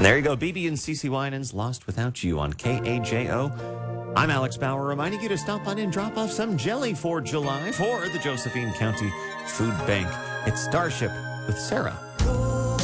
And there you go, BB and CeCe Winans, Lost Without You on KAJO. I'm Alex Bauer, reminding you to stop on and drop off some jelly for July for the Josephine County Food Bank. It's Starship with Sarah.